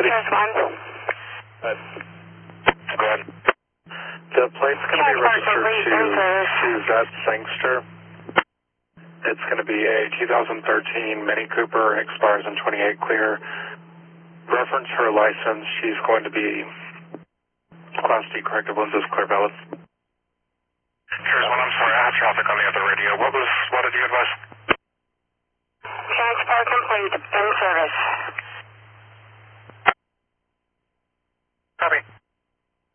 City. Here's one. Go ahead. The plate's going to be registered to Zed Sangster. It's going to be a 2013 Mini Cooper, expires in 28 clear. Reference her license, she's going to be Class D corrective lenses, clear valid. Here's one, I'm sorry, I had traffic on the other radio. What did you advise?